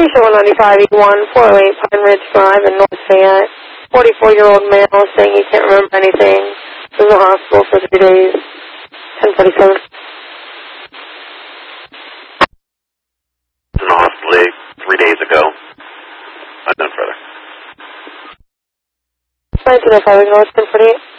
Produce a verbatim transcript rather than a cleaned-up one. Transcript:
Station one ninety-five E one, four oh eight Pine Ridge Drive in North Fayette. forty-four-year-old male saying he can't remember anything. Was in the hospital for three days. ten forty-seven. In the hospital three days ago. I've done further. nineteen oh five North ten forty-eight.